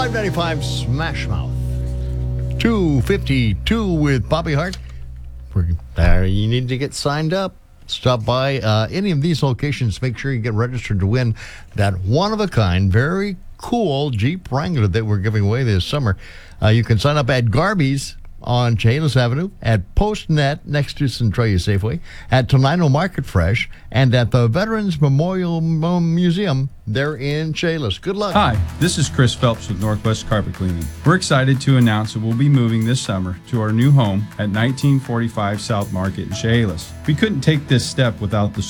595 Smash Mouth. 252 with Bobby Hart. You need to get signed up. Stop by any of these locations. Make sure you get registered to win that one-of-a-kind, very cool Jeep Wrangler that we're giving away this summer. You can sign up at Garby's on Chehalis Avenue, at PostNet next to Centralia Safeway, at Tenino Market Fresh, and at the Veterans Memorial Museum there in Chehalis. Good luck. Hi, this is Chris Phelps with Northwest Carpet Cleaning. We're excited to announce that we'll be moving this summer to our new home at 1945 South Market in Chehalis. We couldn't take this step without the